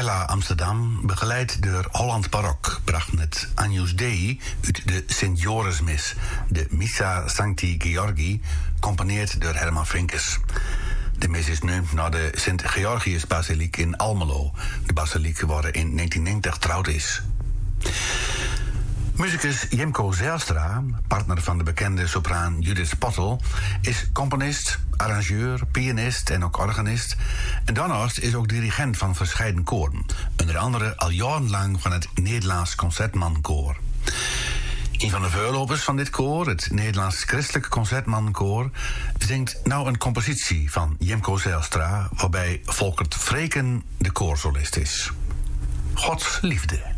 Capella Amsterdam, begeleid door Holland Barok, bracht het Agnus Dei uit de Sint-Jorismis, de Missa Sancti Georgi, componeerd door Herman Vinkers. De mis is nu naar de Sint-Georgius-basiliek in Almelo, de basiliek waar in 1990 trouwd is. Muzikus Jemco Zijlstra, partner van de bekende sopraan Judith Pottel, is componist, arrangeur, pianist en ook organist. En daarnaast is ook dirigent van verscheiden koren. Onder andere al jarenlang van het Nederlands Concertmankoor. Een van de voorlopers van dit koor, het Nederlands Christelijk Concertmankoor, zingt nou een compositie van Jemco Zijlstra, waarbij Volkert Vreken de koorsolist is. Gods liefde.